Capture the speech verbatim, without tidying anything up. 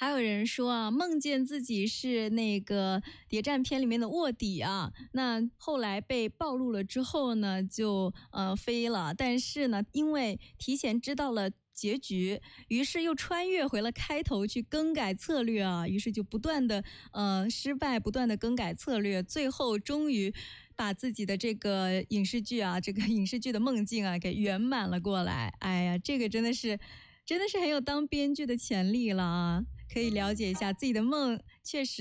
还有人说啊，梦见自己是那个谍战片里面的卧底啊，那后来被暴露了之后呢，就呃飞了。但是呢，因为提前知道了结局，于是又穿越回了开头去更改策略啊，于是就不断的呃失败，不断的更改策略，最后终于把自己的这个影视剧啊，这个影视剧的梦境啊给圆满了过来。哎呀，这个真的是真的是很有当编剧的潜力了啊，可以了解一下自己的梦确实